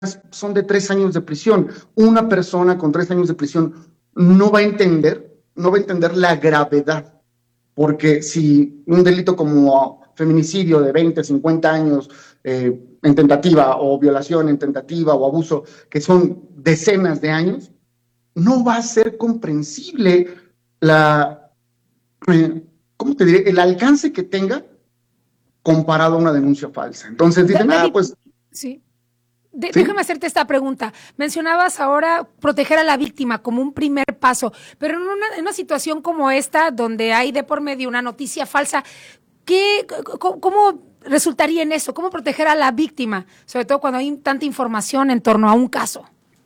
son de 3 años de prisión. Una persona con 3 años de prisión no va a entender la gravedad, porque si un delito como feminicidio de 20, 50 años, en tentativa, o violación en tentativa, o abuso, que son decenas de años, no va a ser comprensible la, ¿cómo te diré? El alcance que tenga comparado a una denuncia falsa. Entonces dicen, David, pues, sí. sí. Déjame hacerte esta pregunta. Mencionabas ahora proteger a la víctima como un primer paso, pero en una situación como esta, donde hay de por medio una noticia falsa, ¿cómo resultaría en eso? ¿Cómo proteger a la víctima? Sobre todo cuando hay tanta información en torno a un caso.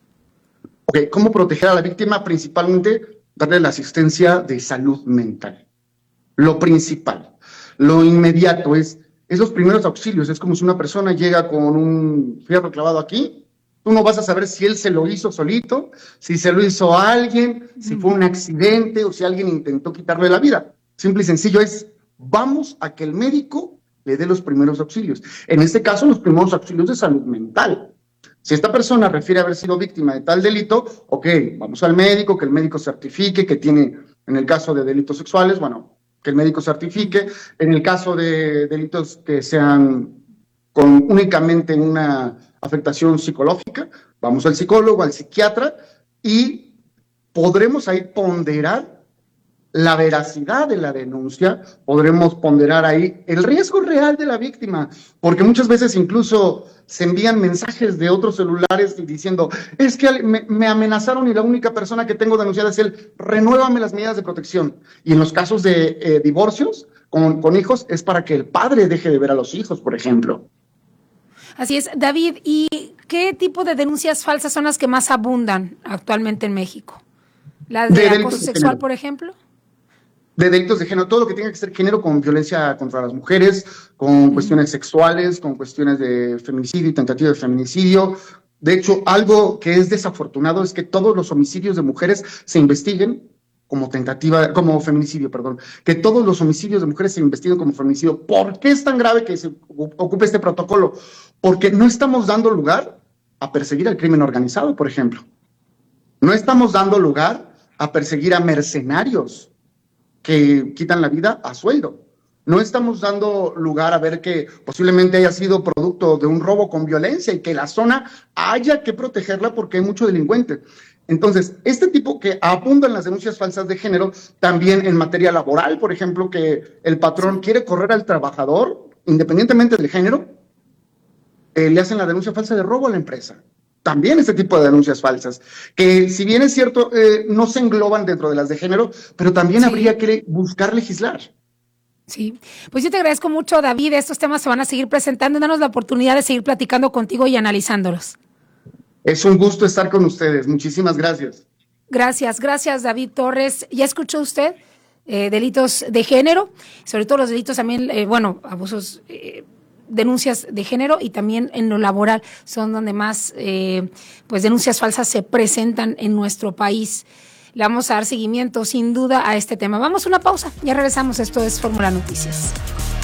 Ok, ¿cómo proteger a la víctima? Principalmente darle la asistencia de salud mental. Lo principal, lo inmediato es los primeros auxilios. Es como si una persona llega con un fierro clavado aquí, tú no vas a saber si él se lo hizo solito, si se lo hizo a alguien, si fue un accidente o si alguien intentó quitarle la vida. Simple y sencillo vamos a que el médico le dé los primeros auxilios. En este caso, los primeros auxilios de salud mental. Si esta persona refiere haber sido víctima de tal delito, ok, vamos al médico, que el médico certifique que tiene, en el caso de delitos sexuales, bueno, que el médico certifique. En el caso de delitos que sean con únicamente una afectación psicológica, vamos al psicólogo, al psiquiatra, y podremos ahí ponderar la veracidad de la denuncia, podremos ponderar ahí el riesgo real de la víctima, porque muchas veces incluso se envían mensajes de otros celulares diciendo, es que me amenazaron y la única persona que tengo denunciada es él, renuévame las medidas de protección. Y en los casos de divorcios con hijos es para que el padre deje de ver a los hijos, por ejemplo. Así es, David, ¿y qué tipo de denuncias falsas son las que más abundan actualmente en México? ¿Las de acoso sexual, por ejemplo? De delitos de género, todo lo que tenga que ser género, con violencia contra las mujeres, con cuestiones sexuales, con cuestiones de feminicidio y tentativa de feminicidio. De hecho, algo que es desafortunado es que todos los homicidios de mujeres se investiguen como feminicidio, perdón, que todos los homicidios de mujeres se investiguen como feminicidio. ¿Por qué es tan grave que se ocupe este protocolo? Porque no estamos dando lugar a perseguir al crimen organizado, por ejemplo. No estamos dando lugar a perseguir a mercenarios que quitan la vida a sueldo. No estamos dando lugar a ver que posiblemente haya sido producto de un robo con violencia y que la zona haya que protegerla porque hay mucho delincuente. Entonces, este tipo que abundan las denuncias falsas de género, también en materia laboral, por ejemplo, que el patrón quiere correr al trabajador, independientemente del género, le hacen la denuncia falsa de robo a la empresa. También este tipo de denuncias falsas, que si bien es cierto, no se engloban dentro de las de género, pero también habría que buscar legislar. Sí, pues yo te agradezco mucho, David. Estos temas se van a seguir presentando. Danos la oportunidad de seguir platicando contigo y analizándolos. Es un gusto estar con ustedes. Muchísimas gracias. Gracias, David Torres. ¿Ya escuchó usted? Delitos de género, sobre todo los delitos también, abusos, denuncias de género, y también en lo laboral son donde más denuncias falsas se presentan en nuestro país. Le vamos a dar seguimiento sin duda a este tema. Vamos a una pausa, ya regresamos. Esto es Fórmula Noticias.